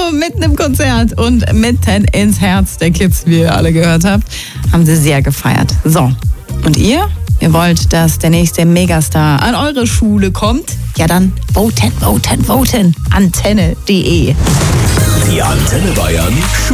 mitten im Konzert und mitten ins Herz der Kids, wie ihr alle gehört habt, haben sie sehr gefeiert. So, und ihr? Ihr wollt, dass der nächste Megastar an eure Schule kommt? Ja, dann voten. Antenne.de. Die Antenne Bayern